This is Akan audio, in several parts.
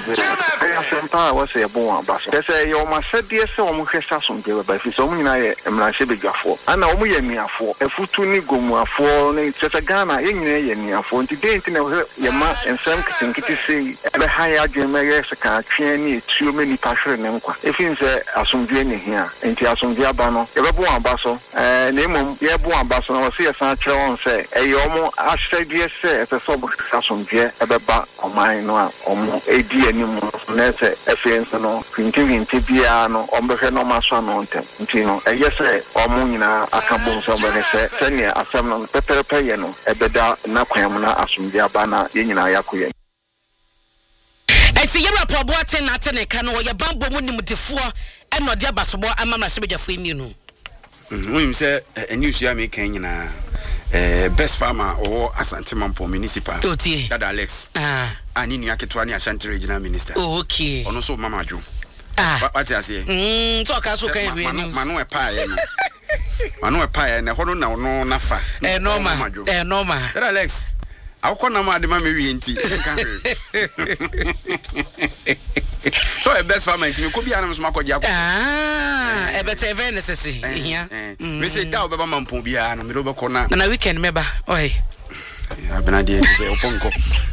Sempa was a bon ambassador. They say, you must say, dear, so much as some give by his own Mrasibigafo. And now we are near for a futuni gumwa for it's a Ghana in for today, Yama and some can say a higher Jamaica can too many passion and if it's a some journey here, and Tiasum Diabano, a bon ambassador, name Yabu ambassador, or see a Sancho and say, a yomo, I said, yes, sir, as a sub some gear, a baba on mine or a dear new FNs no printing tibiano ombe no masano ntino eyese omunyina akabon somebody say senior asem no peperepe no ebeda na kwam na asumdi abana yenyina yakoye eti yeba pobo aten na tene ka no ye bambo mu nimdefo e no de abasobo amama sebejafo emienu Wim say enusua me kan nyina best farmer or Asante Mampo municipal Dada Alex ani ni aketwa ni Ashanti regional minister okay ono so mama adwo what you say so ka so kan we news manu e pa na hono na ono nafa normal Dada Alex akọ na ma de ma me wi enti so a best farmer enti me ko bia na me so makoje akọ e better very necessary here we say da obeba mampo bia na me do be ko na weekend meba oi abenade e say oponko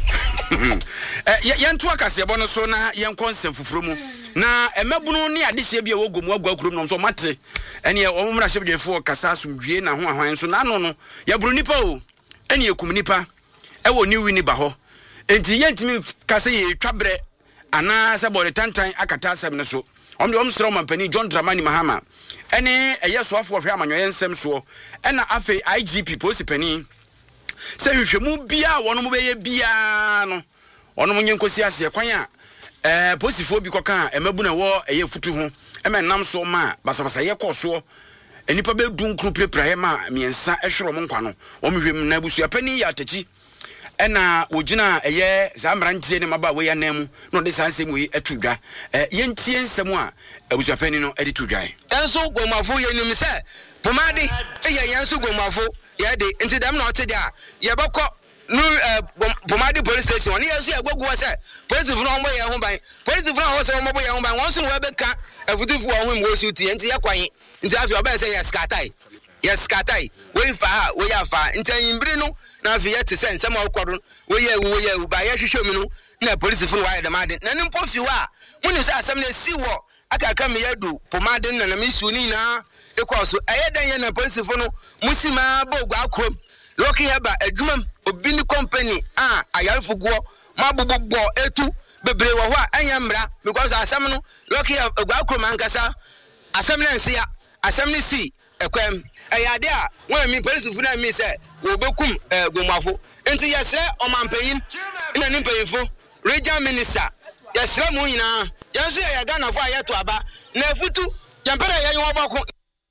yentu akase bo no so na yenkon nsem fufuro mu na emabunu ne adehye bia wogomu agwa kurom no so mate ene omumra hyebdwefo kasa asumdwie na ho ahwan so na no yaburu nipa o ene yekum nipa ewo ni wini ba ho enti yentimi kase ye twabre ana se body tantan akata asem ne so omsro mampani John Dramani Mahama ene eyeso afo hwe amanyoye nsem so ena afi IGP police pani se hwehwemu bia wono mobeye bia no ono munye nkosi ase kwan a police fo bi koka emabu na wo eye futu ho emenam so ma basabasa ye koso enipa be dun kru prepra he ma miensa ehwero mo nkwa no omhwem na busu apani ya tachi ena wogina eye zamrantie ne maba we ya namu no de sansem we atudwa yentie nsem a abusu apani no edi tudwa enso gomafo yenim se pomade eye yenso gomafo ye de enti dem na ote dia ye beko no pomade police station oni yeso egbogu wa se police fu no mo ye ho ban police fu no ho se mo bo ye ho ban won so we beka afutufu ho mo su tie enti ye kwan enti afi oba se yes katai we fa we ya fa enti yimbiri no na afi ye te se nsem akodo we ye ba ye hwehwe mi no na police fu no wa ye dem ade na nimpo fi wa muni se asem na si wo akaka me yadu pomade na me su ni na ekwaso ayeden ye na police fu no musima ba ogwa akrom loki heba adwumam obi ni company ayalfugo mabububo etu bebre wo ho anya mra because asem no loki ogwa akrom ankasa asem na nsia asem ni si ekwem ayade a won mi police fu na mi se wo bekum gomafo enti yesre omampanyin ina ni mpanyifo regional minister yesre mu nyina yenso ya Ghana fo ayeto aba na futu yampere ya nwo bako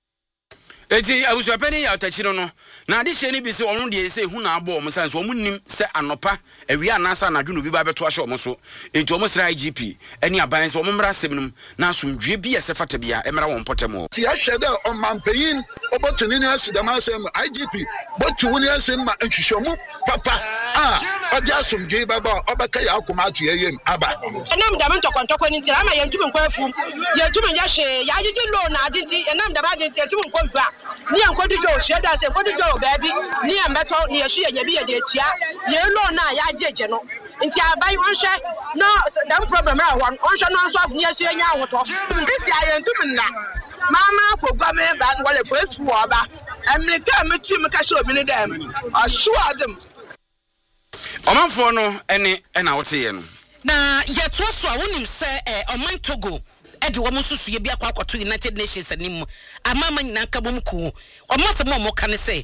eti abusu apani ya otachiro no na adehye ni bi se onu de se hu na abo o msanso o munnim se anopa awia anasa na dwunu bi ba beto ahye o so enti o mosra IGP eni aban se o mmra semnum na asomdwe bi ese fata bia emra won potemo ti ahwede o mampanyin obotuni ni asidama sem IGP botu woni asem ma nhwehwemu papa oja asomdwe baba obeka ya akoma atu yeyem aba enam da mento kontoko ni ntira ama yentumi nkwafu yentumi yahye ya agigi lo na adinti enam da ba adinti yentumi nkwafu ni ankodi jo hweda se ankodi jo baby ni ambeto ni yehye yabi ye de atia ye lo na ya ajeje no nti abai wonhwe no that problem ra won wonhwe no so ni yesu enya ahoto this ayentumi na mama kogwa me ba wole police fu oba america metu me ka show bi ni dem assure them omanfo no ene na wote ye no na yeto so a wonim se oman Togo edi wo mususu ye bia kwa akwato United Nations anim amama nyina ka bom ku omasem mo ka ne se